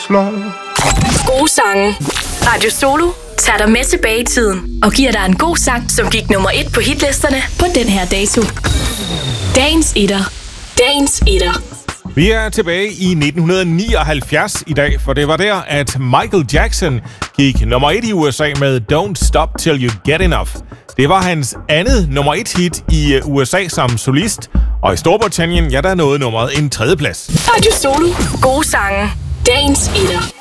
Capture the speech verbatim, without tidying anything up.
slow. Gode sange. Radio Solo tager dig med tilbage i tiden og giver dig en god sang, som gik nummer et på hitlisterne på den her dato. Dagens etter. Dagens etter. Vi er tilbage i nitten nioghalvfjerds i dag, for det var der, at Michael Jackson gik nummer et i U S A med Don't Stop Till You Get Enough. Det var hans andet nummer et hit i U S A som solist, og i Storbritannien, ja, der nåede nummeret en tredjeplads. Radio Solo. Gode sange. Dagens etter.